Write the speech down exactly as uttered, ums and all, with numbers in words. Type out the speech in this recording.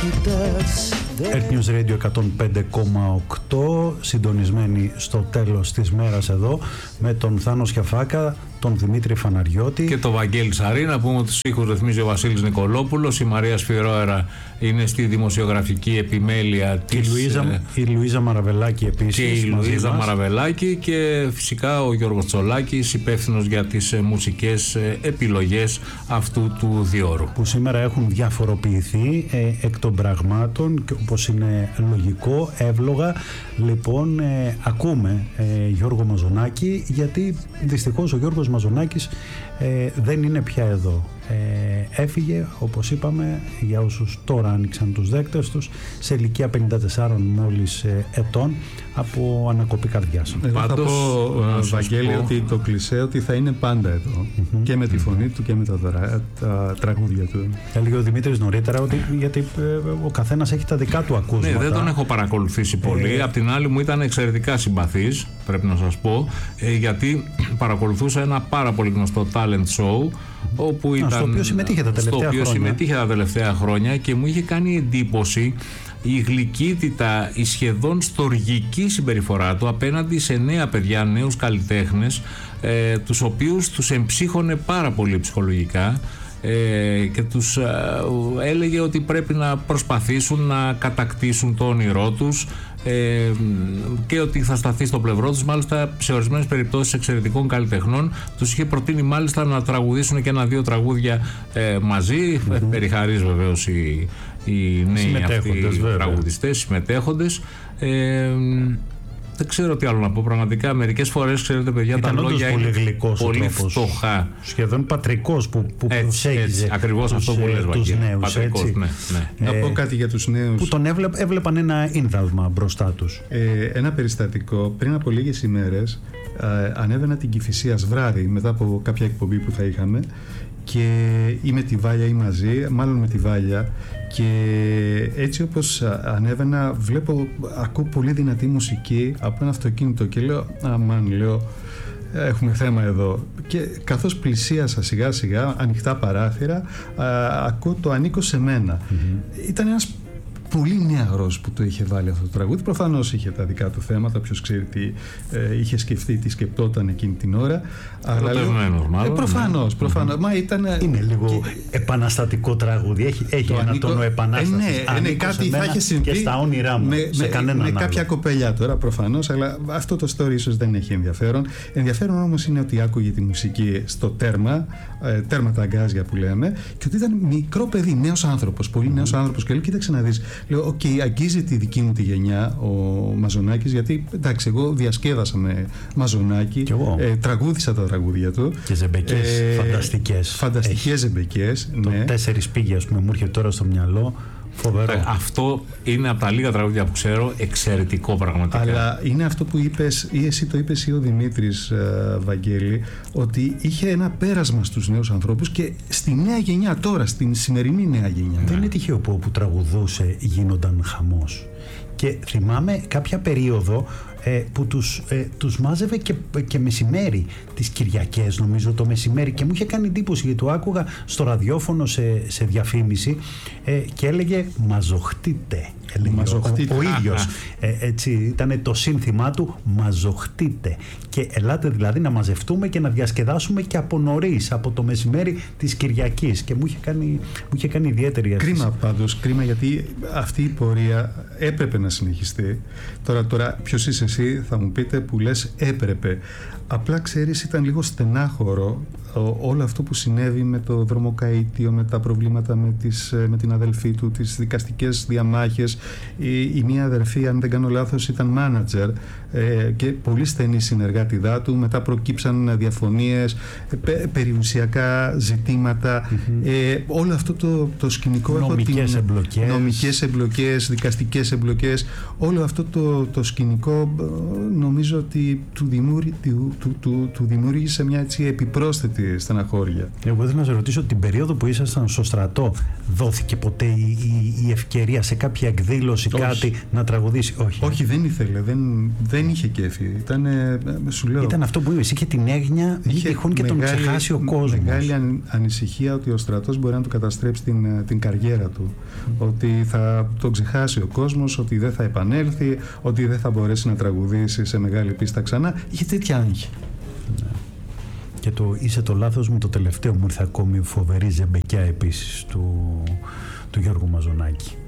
Earth News Radio εκατόν πέντε κόμμα οκτώ, συντονισμένοι στο τέλος της μέρας εδώ με τον Θάνο Σιαφάκα, τον Δημήτρη Φαναριώτη και τον Βαγγέλη Σαρή. Να πούμε ότι τους ήχους ρυθμίζει ο Βασίλης Νικολόπουλος, η Μαρία Σφυρόερα είναι στη δημοσιογραφική επιμέλεια της, η Λουίζα, η Λουίζα Μαραβελάκη επίσης και η Λουίζα Μαραβελάκη και φυσικά ο Γιώργος Τσολάκης, υπεύθυνος για τις μουσικές επιλογές αυτού του διόρου, που σήμερα έχουν διαφοροποιηθεί ε, εκ των πραγμάτων και όπως είναι λογικό, εύλογα. Λοιπόν, ε, ακούμε ε, Γιώργο Μαζονάκη, γιατί δυστυχώς ο Γιώργος Μαζονάκης ε, δεν είναι πια εδώ. Ε, έφυγε, όπως είπαμε, για όσους τώρα άνοιξαν τους δέκτες τους, σε ηλικία πενήντα τεσσάρων μόλις ε, ετών, από ανακοπή καρδιάς. Εγώ θα πω, Βαγγέλη, πω... ότι το κλισέ ότι θα είναι πάντα εδώ, mm-hmm. και με τη φωνή mm-hmm. του και με τα, δρα... τα τραγούδια του. Έλεγε ο Δημήτρης νωρίτερα ότι γιατί ε, ο καθένας έχει τα δικά του ακούσματα. Ναι, δεν τον έχω παρακολουθήσει πολύ. Ε... Απ' την άλλη μου ήταν εξαιρετικά συμπαθής, πρέπει να σας πω, ε, γιατί παρακολουθούσα ένα πάρα πολύ γνωστό talent show, όπου ήταν, στο οποίο συμμετείχε τα τελευταία στο οποίο χρόνια. συμμετείχε τα τελευταία χρόνια και μου είχε κάνει εντύπωση η γλυκύτητα, η σχεδόν στοργική συμπεριφορά του απέναντι σε νέα παιδιά, νέους καλλιτέχνες, ε, τους οποίους τους εμψύχωνε πάρα πολύ ψυχολογικά ε, και τους ε, έλεγε ότι πρέπει να προσπαθήσουν να κατακτήσουν το όνειρό τους ε, και ότι θα σταθεί στο πλευρό τους. Μάλιστα, σε ορισμένες περιπτώσεις εξαιρετικών καλλιτεχνών τους είχε προτείνει μάλιστα να τραγουδήσουν και ένα-δύο τραγούδια ε, μαζί, mm-hmm. περιχαρείς βεβαίως οι, οι νέοι αυτοί τραγουδιστές, συμμετέχοντες. Ε, δεν ξέρω τι άλλο να πω. Πραγματικά, μερικές φορές, ξέρετε, παιδιά, ήταν τα λόγια πολύ είναι γλυκός πολύ φτωχά. Σχεδόν πατρικός που, που προσέγγιζε. Ακριβώς τους, αυτό που λες, τους νέους. Πατρικός, έτσι. Ναι, ναι. Να πω κάτι για τους νέους. Που τον έβλεπ, έβλεπαν ένα ίνδαλμα μπροστά τους. Ε, ένα περιστατικό. Πριν από λίγες ημέρες ε, ανέβαινα την Κηφισίας βράδυ, μετά από κάποια εκπομπή που θα είχαμε, και ή με τη Βάλια ή μαζί, μάλλον με τη Βάλια, και έτσι όπως ανέβαινα βλέπω, ακούω πολύ δυνατή μουσική από ένα αυτοκίνητο και λέω αμάν, λέω έχουμε θέμα εδώ, και καθώς πλησίασα σιγά σιγά, ανοιχτά παράθυρα, α, ακούω το ανήκω σε μένα. Mm-hmm. Ήταν ένας πολύ νεαρός που το είχε βάλει αυτό το τραγούδι. Προφανώς είχε τα δικά του θέματα, όποιος ξέρει τι ε, είχε σκεφτεί, τι σκεπτόταν εκείνη την ώρα. Ερωτευμένος μάλλον. Ε, προφανώς, ναι. προφανώς. Μα ήταν, είναι λίγο και... επαναστατικό τραγούδι. Έχει, έχει ένα ανήκω... τόνο επανάστασης. Ε, ναι, είναι κάτι θα είχε συμβεί και στα όνειρά μου. Με, σε με, με άλλο. κάποια κοπελιά τώρα, προφανώς, αλλά αυτό το story ίσως δεν έχει ενδιαφέρον. Ενδιαφέρον όμως είναι ότι άκουγε τη μουσική στο τέρμα, ε, τέρμα τα αγκάζια που λέμε, και ότι ήταν μικρό παιδί, νέος άνθρωπος, πολύ mm. νέος άνθρωπος. Και λέω, κοίταξε να δεις. Λέω, οκ, okay, αγγίζει τη δική μου τη γενιά ο Μαζονάκης, γιατί εντάξει, εγώ διασκέδασα με Μαζονάκη, ε, τραγούδισα τα τραγούδια του. Και ζεμπεκές ε, φανταστικές. Φανταστικές ζεμπεκές. Το ναι. Τέσσερις πήγες που μου έρχεται τώρα στο μυαλό. Φοβερό. Ε, αυτό είναι από τα λίγα τραγούδια που ξέρω, εξαιρετικό πραγματικά. Αλλά είναι αυτό που είπες, ή εσύ το είπες ή ο Δημήτρης, ε, Βαγγέλη, ότι είχε ένα πέρασμα στους νέους ανθρώπους και στη νέα γενιά τώρα, στην σημερινή νέα γενιά. Δεν είναι τυχαίο που όπου τραγουδούσε γίνονταν χαμός. Και θυμάμαι κάποια περίοδο ε, που τους, ε, τους μάζευε και, και μεσημέρι, τις Κυριακές νομίζω το μεσημέρι, και μου είχε κάνει εντύπωση γιατί το άκουγα στο ραδιόφωνο σε, σε διαφήμιση ε, και έλεγε μαζοχτείτε. Έλεγε ο, ο ίδιος ε, έτσι ήταν το σύνθημά του, μαζοχτείτε, και ελάτε δηλαδή να μαζευτούμε και να διασκεδάσουμε και από νωρίς, από το μεσημέρι της Κυριακής, και μου είχε κάνει, μου είχε κάνει ιδιαίτερη αίσθηση. Κρίμα πάντως, κρίμα, γιατί αυτή η πορεία έπρεπε να συνεχιστεί. Τώρα, τώρα ποιος είσαι εσύ, θα μου πείτε, που λες έπρεπε. Απλά ξέρεις, ήταν λίγο στενάχωρο όλο αυτό που συνέβη με το δρομοκαΐτιο, με τα προβλήματα με, τις, με την αδελφή του, τις δικαστικές διαμάχες. Η, η μία αδελφή, αν δεν κάνω λάθος, ήταν μάνατζερ ε, και πολύ στενή συνεργάτηδά του. Μετά προκύψαν διαφωνίες, πε, περιουσιακά ζητήματα. Mm-hmm. Ε, όλο αυτό το, το σκηνικό, νομικές την, εμπλοκές. νομικές εμπλοκές, δικαστικές εμπλοκές, όλο αυτό το, το σκηνικό νομίζω ότι του, δημιούργη, του, του, του, του δημιούργησε μια έτσι επιπρόσθετη πάθει στεναχώρια. Εγώ ήθελα να σε ρωτήσω, την περίοδο που ήσασταν στο στρατό, δόθηκε ποτέ η, η, η ευκαιρία σε κάποια εκδήλωση, όχι, κάτι να τραγουδήσει? Όχι. Όχι, δεν ήθελε, δεν, δεν είχε κέφι. Ήταν, σου λέω, ήταν αυτό που είπες, είχε την έγνοια, είχε τυχόν και τον ξεχάσει ο κόσμος. Μεγάλη αν, ανησυχία ότι ο στρατός μπορεί να του καταστρέψει την, την καριέρα του. Mm. Ότι θα τον ξεχάσει ο κόσμος, ότι δεν θα επανέλθει, ότι δεν θα μπορέσει να τραγουδήσει σε μεγάλη πίστα ξανά. Είχε τέτοια άγχη. Ναι. Και το είσαι το λάθος μου, το τελευταίο μου ήρθε ακόμη φοβερή ζεμπεκιά επίσης του, του Γιώργου Μαζονάκη.